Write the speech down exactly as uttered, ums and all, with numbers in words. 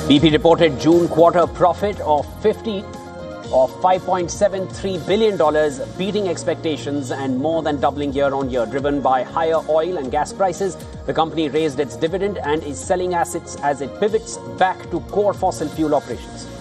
B P reported June quarter profit of fifty of five point seven three billion dollars, beating expectations and more than doubling year-on-year, driven by higher oil and gas prices. The company raised its dividend and is selling assets as it pivots back to core fossil fuel operations.